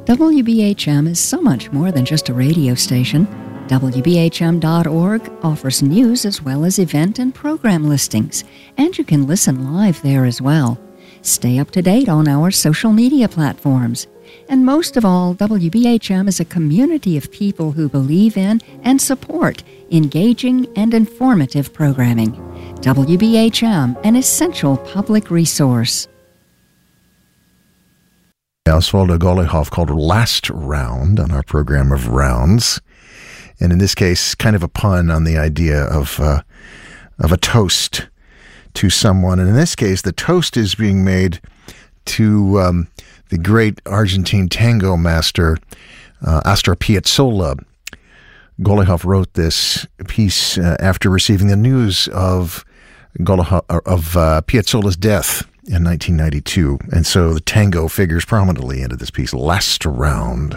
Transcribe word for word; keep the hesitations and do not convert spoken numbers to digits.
W B H M is so much more than just a radio station. W B H M dot org offers news as well as event and program listings, and you can listen live there as well. Stay up to date on our social media platforms. And most of all, W B H M is a community of people who believe in and support engaging and informative programming. W B H M, an essential public resource. Osvaldo Golijov called Last Round on our program of rounds. And in this case, kind of a pun on the idea of uh, of a toast to someone. And in this case, the toast is being made to um, the great Argentine tango master, uh, Astor Piazzolla. Golijov wrote this piece uh, after receiving the news of, Golijov, of uh, Piazzolla's death in nineteen ninety-two. And so the tango figures prominently into this piece, Last Round.